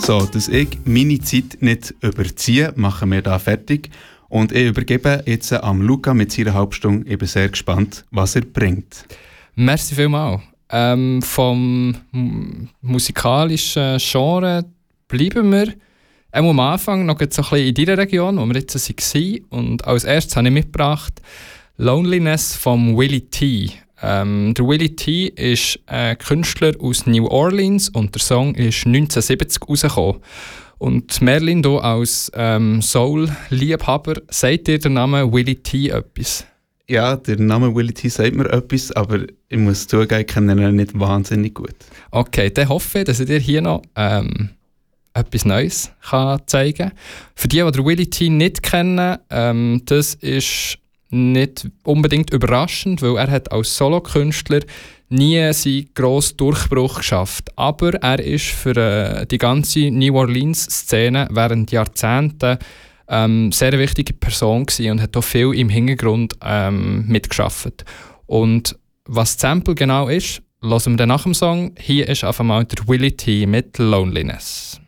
So, dass ich meine Zeit nicht überziehe, machen wir da fertig. Und ich übergebe jetzt an Luca mit seiner Halbstunde. Ich bin sehr gespannt, was er bringt. Merci vielmals. Vom musikalischen Genre bleiben wir am Anfang noch so ein bisschen in deiner Region, wo wir jetzt waren. Und als erstes habe ich mitgebracht «Loneliness» von Willie T. Der Willie T ist ein Künstler aus New Orleans und der Song ist 1970 rausgekommen. Und Merlin hier als Soul-Liebhaber, sagt dir der Name Willie T etwas? Ja, der Name Willie T sagt mir etwas, aber ich muss zugeben, ich kenne ihn nicht wahnsinnig gut. Okay, dann hoffe ich, dass ich dir hier noch etwas Neues zeigen kann. Für die den Willie T nicht kennen, das ist nicht unbedingt überraschend, weil er hat als Solokünstler nie seinen grossen Durchbruch geschafft. Aber er ist für die ganze New Orleans-Szene während Jahrzehnten sehr wichtige Person gewesen und hat auch viel im Hintergrund mitgeschafft. Und was das Sample genau ist, hören wir dann nach dem Song. Hier ist auf einmal der Willie T mit «Loneliness».